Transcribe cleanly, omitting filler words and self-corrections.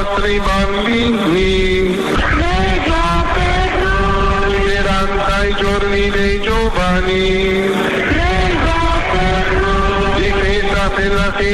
nostri bambini, lega per noi, speranza ai giorni dei giovani.